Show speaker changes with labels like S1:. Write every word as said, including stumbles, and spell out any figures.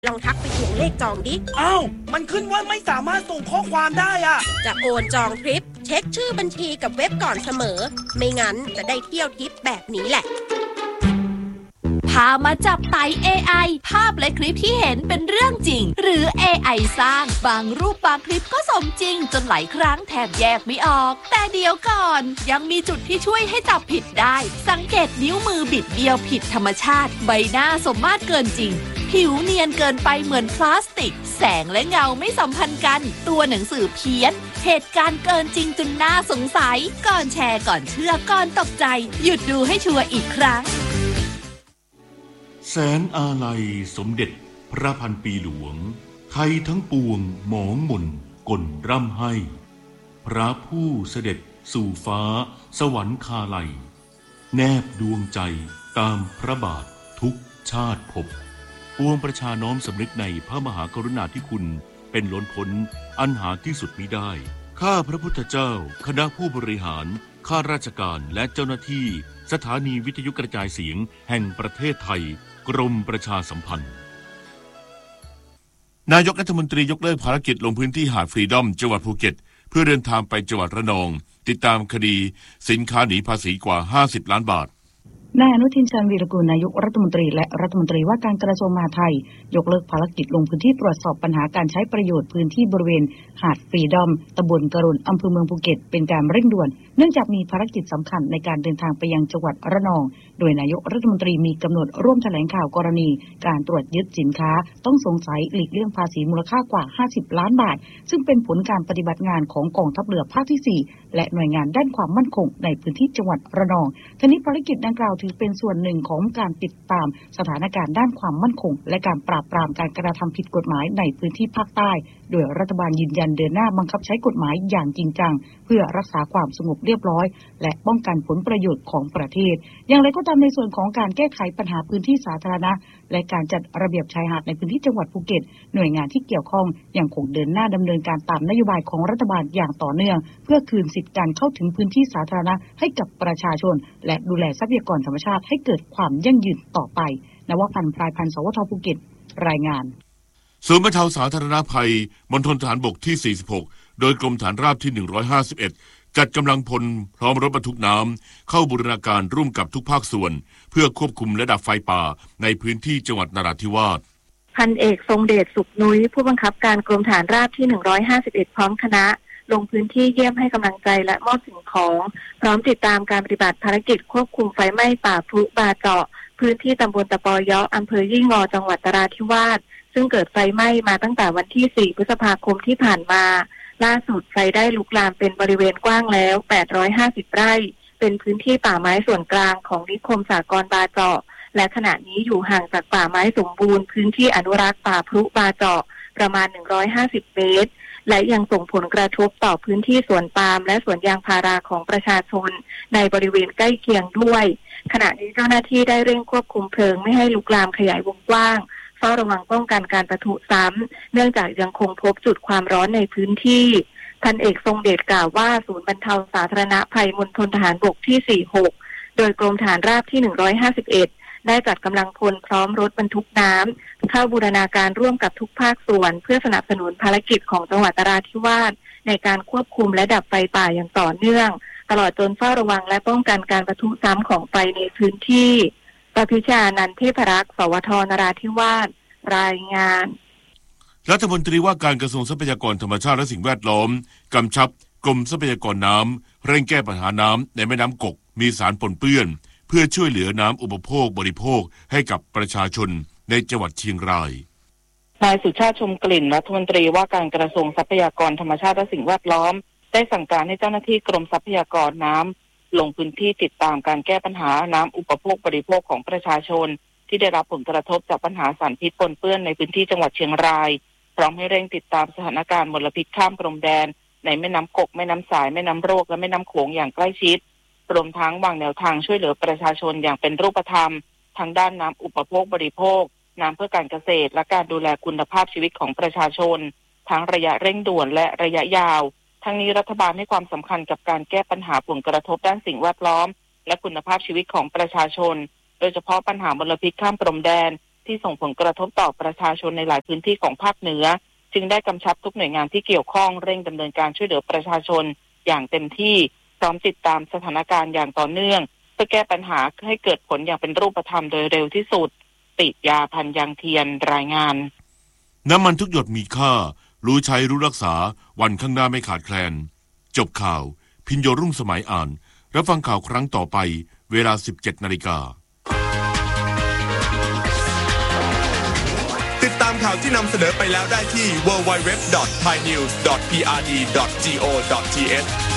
S1: ลองทักไปทวงเลขจองดิ
S2: อ้าวมันขึ้นว่าไม่สามารถส่งข้อความได้อ่ะ
S1: จะโอนจองทริปเช็คชื่อบัญชีกับเว็บก่อนเสมอไม่งั้นจะได้เที่ยวทริปแบบนี้แหละ
S3: พามาจับไต่ เอ ไอ ภาพและคลิปที่เห็นเป็นเรื่องจริงหรือ เอ ไอ สร้างบางรูปบางคลิปก็สมจริงจนหลายครั้งแทบแยกไม่ออกแต่เดี๋ยวก่อนยังมีจุดที่ช่วยให้จับผิดได้สังเกตนิ้วมือบิดเบี้ยวผิดธรรมชาติใบหน้าสมมาตรเกินจริงผิวเนียนเกินไปเหมือนพลาสติกแสงและเงาไม่สัมพันธ์กันตัวหนังสือเพี้ยนเหตุการณ์เกินจริงจนน่าสงสัยก่อนแชร์ก่อนเชื่อก่อนตกใจหยุดดูให้ชัวร์อีกครั้ง
S4: แสนอาลัยสมเด็จพระพันปีหลวงไทยทั้งปวงหมองหม่นกลร่ำให้พระผู้เสด็จสู่ฟ้าสวรรคาลัยแนบดวงใจตามพระบาททุกชาติภพปวงประชาน้อมสำนึกในพระมหากรุณาธิคุณเป็นล้นพ้นอันหาที่สุดมิได้ข้าพระพุทธเจ้าคณะผู้บริหารข้าราชการและเจ้าหน้าที่สถานีวิทยุกระจายเสียงแห่งประเทศไทยกรมประชาสัมพันธ์นายกรัฐมนตรียกเลิกภารกิจลงพื้นที่หาดฟรีดอมจังหวัดภูเก็ตเพื่อเดินทางไปจังหวัดระนองติดตามคดีสินค้าหนีภาษีกว่าห้าสิบล้านบาท
S5: นายอนุทินชาญวีรกูลนายกรัฐมนตรีและรัฐมนตรีว่าการกระทรวงมหาดไทยยกเลิกภารกิจลงพื้นที่ตรวจสอบปัญหาการใช้ประโยชน์พื้นที่บริเวณหาดฟรีดอมตำบลกรุณอำเภอเมืองภูเก็ตเป็นการเร่งด่วนเนื่องจากมีภารกิจสำคัญในการเดินทางไปยังจังหวัดระนองโดยนายกรัฐมนตรีมีกำหนดร่วมแถลงข่าวกรณีการตรวจยึดสินค้าต้องสงสัยหลีกเลี่ยงภาษีมูลค่ากว่าห้าสิบล้านบาทซึ่งเป็นผลการปฏิบัติงานของกองทัพเรือภาคที่สี่และหน่วยงานด้านความมั่นคงในพื้นที่จังหวัดระนองทั้งนี้ภารกิจดังกล่าวถือเป็นส่วนหนึ่งของการติดตามสถานการณ์ด้านความมั่นคงและการปราบปรามการกระทำผิดกฎหมายในพื้นที่ภาคใต้โดยรัฐบาลยืนยันเดินหน้าบังคับใช้กฎหมายอย่างจริงจังเพื่อรักษาความสงบเรียบร้อยและป้องกันผลประโยชน์ของประเทศอย่างไรก็ตามในส่วนของการแก้ไขปัญหาพื้นที่สาธารณะและการจัดระเบียบชายหาดในพื้นที่จังหวัดภูเก็ตหน่วยงานที่เกี่ยวข้องยังคงเดินหน้าดำเนินการตามนโยบายของรัฐบาลอย่างต่อเนื่องเพื่อคืนสิทธิการเข้าถึงพื้นที่สาธารณะให้กับประชาชนและดูแลทรัพยากรธรรมชาติให้เกิดความยั่งยืนต่อไปนวพันธ์ พลายพันธ์ สวท.ภูเก็ตรายงาน
S4: ศูนย์บรรเทาสาธารณภัยมณฑลทหารบกที่สี่สิบหกโดยกรมฐานราบที่หนึ่งร้อยห้าสิบเอ็ดจัดกำลังพลพร้อมรถบรรทุกน้ำเข้าบูรณาการร่วมกับทุกภาคส่วนเพื่อควบคุมและดับไฟป่าในพื้นที่จังหวัดนราธิวาส
S6: พันเอกทรงเดชสุขนุ้ยผู้บังคับการกรมฐานราบที่หนึ่งร้อยห้าสิบเอ็ดพร้อมคณะลงพื้นที่เยี่ยมให้กำลังใจและมอบสิ่งของพร้อมติดตามการปฏิบัติภารกิจควบคุมไฟไหม้ป่าพลุบาเจาะพื้นที่ตำบลตะปอยออำเภอยี่งอจังหวัดนราธิวาสซึ่งเกิดไฟไหม้มาตั้งแต่วันที่สี่พฤษภาคมที่ผ่านมาล่าสุดไฟได้ลุกลามเป็นบริเวณกว้างแล้วแปดร้อยห้าสิบไร่เป็นพื้นที่ป่าไม้ส่วนกลางของนิคมสหกรณ์บาเจาะและขณะนี้อยู่ห่างจากป่าไม้สมบูรณ์พื้นที่อนุรักษ์ป่าพลุบาเจาะประมาณหนึ่งร้อยห้าสิบเมตรและยังส่งผลกระทบต่อพื้นที่สวนปาล์มและสวนยางพาราของประชาชนในบริเวณใกล้เคียงด้วยขณะนี้เจ้าหน้าที่ได้เร่งควบคุมเพลิงไม่ให้ลุกลามขยายวงกว้างเฝ้าระวังป้องกันการปะทุซ้ำเนื่องจากยังคงพบจุดความร้อนในพื้นที่พันเอกทรงเดชกล่าวว่าศูนย์บรรเทาสาธารณภัยมณฑลทหารบกที่สี่สิบหกโดยกรมฐานราบที่หนึ่งร้อยห้าสิบเอ็ดได้จัดกำลังพลพร้อมรถบรรทุกน้ำเข้าบูรณาการร่วมกับทุกภาคส่วนเพื่อสนับสนุนภารกิจของจังหวัดนราธิวาสในการควบคุมและดับไฟป่าอย่างต่อเนื่องตลอดจนเฝ้าระวังและป้องกันการปะทุซ้ำของไฟในพื้นที่ปพิชานันท์เทพรักษ์สวท.นราธิวาสรายงาน
S4: รัฐมนตรีว่าการกระทรวงทรัพยากรธรรมชาติและสิ่งแวดล้อมกำชับกรมทรัพยากรน้ำเร่งแก้ปัญหาน้ำในแม่น้ำกกมีสารปนเปื้อนเพื่อช่วยเหลือน้ำอุปโภคบริโภคให้กับประชาชนในจังหวัดเชียงราย
S7: นายสุชาติชมกลิ่นรัฐมนตรีว่าการกระทรวงทรัพยากรธรรมชาติและสิ่งแวดล้อมได้สั่งการให้เจ้าหน้าที่กรมทรัพยากรน้ำลงพื้นที่ติดตามการแก้ปัญหาน้ำอุปโภคบริโภคของประชาชนที่ได้รับผลกระทบจากปัญหาสารพิษปนเปื้อนในพื้นที่จังหวัดเชียงรายพร้อมให้เร่งติดตามสถานการณ์มลพิษข้ามพรมแดนในแม่น้ำกกแม่น้ำสายแม่น้ำโรกและแม่น้ำโขงอย่างใกล้ชิดรวมทั้งวางแนวทางช่วยเหลือประชาชนอย่างเป็นรูปธรรมทั้งด้านน้ำอุปโภคบริโภคน้ำเพื่อการเกษตรและการดูแลคุณภาพชีวิตของประชาชนทั้งระยะเร่งด่วนและระยะยาวทั้งนี้รัฐบาลให้ความสำคัญกับการแก้ปัญหาผลกระทบด้านสิ่งแวดล้อมและคุณภาพชีวิตของประชาชนโดยเฉพาะปัญหามลพิษข้ามพรมแดนที่ที่ส่งผลกระทบต่อประชาชนในหลายพื้นที่ของภาคเหนือจึงได้กำชับทุกหน่วยงานที่เกี่ยวข้องเร่งดำเนินการช่วยเหลือประชาชนอย่างเต็มที่พร้อมติดตามสถานการณ์อย่างต่อเนื่องเพื่อแก้ปัญหาให้เกิดผลอย่างเป็นรูปธรรมโดยเร็วที่สุดติยาพันยางเทียนรายงาน
S4: น้ำมันทุกหยดมีค่ารู้ใช้รู้รักษาวันข้างหน้าไม่ขาดแคลนจบข่าวพิญโยรุ่งสมัยอ่านรับฟังข่าวครั้งต่อไปเวลา สิบเจ็ดนาฬิกา
S8: ติดตามข่าวที่นำเสนอไปแล้วได้ที่ ดับเบิลยู ดับเบิลยู ดับเบิลยู ดอท ไทยนิวส์ ดอท พี อาร์ ดี ดอท จี โอ ดอท ที เอช